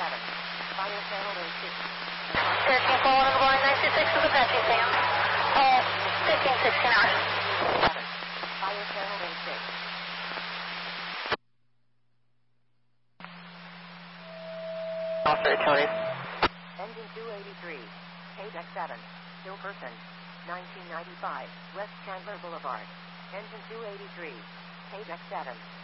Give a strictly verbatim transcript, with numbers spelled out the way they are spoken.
seven. Fire channel A six. thirteen four one on the boarding, nine two six is Apache, Sam. Uh, fifteen sixty-nine. seven. Fire channel A six. Officer Tony. Engine two eighty-three. K-Deck seven. Still person. nineteen ninety-five. West Chandler Boulevard. Engine two eighty-three. K-Deck seven.